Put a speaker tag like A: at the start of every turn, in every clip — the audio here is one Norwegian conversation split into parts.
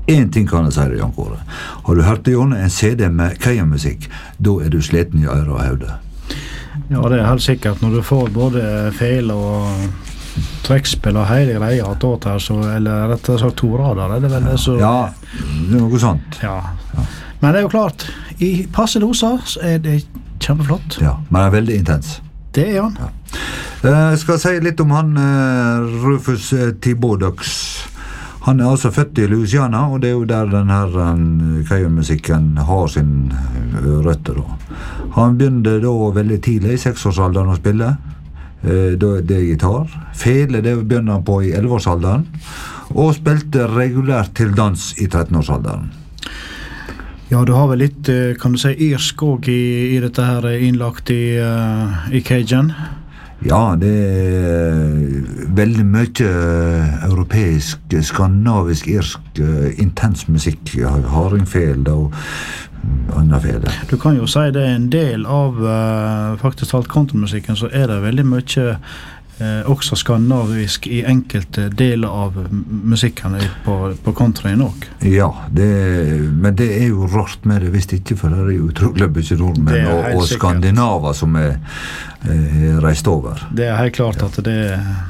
A: En ting kan jeg si det, Jan Kåre. Har du hørt gjennom en CD med Cajun-musikk, da du sliten i øret og hodet.
B: Ja, det helt sikkert. Når du får både feil og trekkspill og hele greia attåt her, så, eller rett og slett 2 rader, er det vel det så...
A: Ja, det er noe sånt.
B: Ja. Men det er jo klart, i passe doser så er det kjempeflott.
A: Ja, men det er veldig intens.
B: Det er han.
A: Ja. Jeg skal si litt om han Rufus Thibaudux. Han er altså født i Louisiana, og det er jo der den her Cajun-musikken har sin røtter da. Han begynte da veldig tidlig, i 6-årsalderen å spille. Det er gitar. Fele, det begynte han på i 11-årsalderen, og spilte regulært til dans i 13-årsalderen.
B: Ja, du har vel litt, kan du si, irsk også i dette her innlagt i Cajun?
A: Ja, det er veldig mye europeisk, skandinavisk, irsk, intens musikk. Hardingfele og andre fele. Du
B: kan jo si det er en del av faktisk alt countrymusikken, så er det veldig mye også skandinavisk i enkelte deler av musikken på countryen også.
A: Ja, men det er jo rart med det hvis ikke, for det er jo utrolig mye nordmenn og skandinaver som er reist over.
B: Det er helt klart at det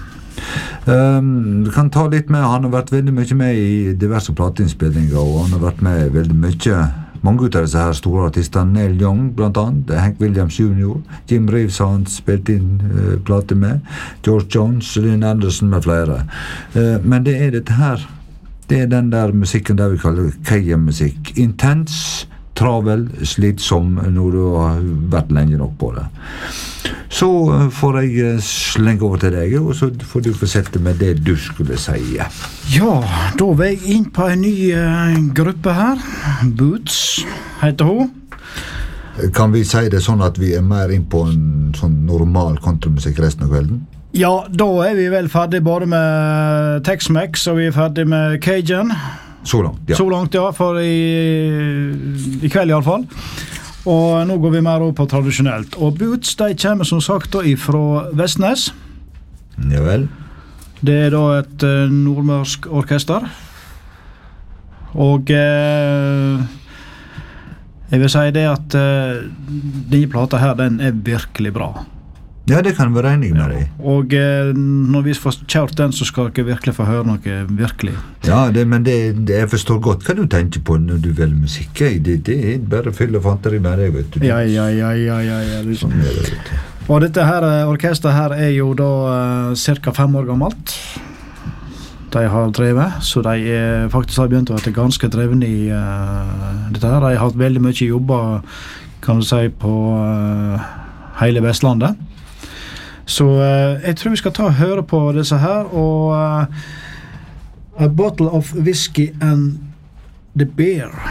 A: Du kan ta litt med, han har vært veldig mye med i diverse plateinnspillinger, og han har vært med veldig mye. Mange av disse her store artistene, Neil Young blant annet, Hank Williams Jr., Jim Reeves har han spilt inn plate med, George Jones, Lynn Anderson med flere. Men det er dette her, det er den der musikken der vi kaller Cajun-musikk. Intens, travel, slitsom når du har vært lenge nok på det. Så får jeg slenge over til deg, og så får du fortsette med det du skulle si.
B: Ja, da var jeg inn på en ny gruppe her. Boots heter hun.
A: Kan vi si det sånn at vi er mer inn på en sånn normal countrymusikk resten av kvelden?
B: Ja, da er vi vel ferdig både med Tex-Mex, og vi er ferdig med Cajun.
A: Så langt, ja.
B: Så langt, ja, for i kveld i alle fall. Og nå går vi mer opp på tradisjonelt. Og Boots, de kommer som sagt da fra Vestnes.
A: Ja vel.
B: Det er da et nordmørsk orkester. Og jeg vil si det at denne plata her, den er virkelig bra.
A: Ja, det kan være enig med deg.
B: Og når vi får kjørt den, så skal dere virkelig få høre noe virkelig.
A: Ja, men jeg forstår godt hva du tenker på når du velger musikk. Det er bare fyll og fanteri med deg, vet du.
B: Ja.
A: Sånn er det, vet du.
B: Og dette her orkestret her er jo da cirka 5 år gammelt. De har drevet, så de faktisk har begynt å være ganske drevne i dette her. De har hatt veldig mye jobber, kan du si, på hele Vestlandet. Så jeg tror vi skal ta og høre på disse her, og A Bottle of Whiskey and the Beer.